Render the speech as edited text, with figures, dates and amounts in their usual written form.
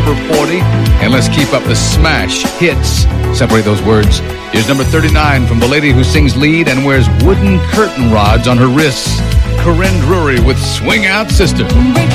number 40. And let's keep up the smash hits. Separate those words. Here's number 39 from the lady who sings lead and wears wooden curtain rods on her wrists. Corinne Drury with Swing Out Sister.